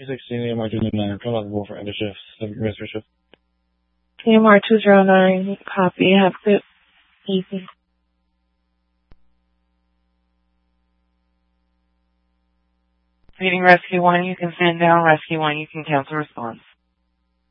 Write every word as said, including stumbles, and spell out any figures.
sixteen, A M R two zero nine, come out the board for end of shift, Mister Shift. A M R two zero nine, copy, have a good evening. Meeting Rescue one, you can stand down. Rescue one, you can cancel response.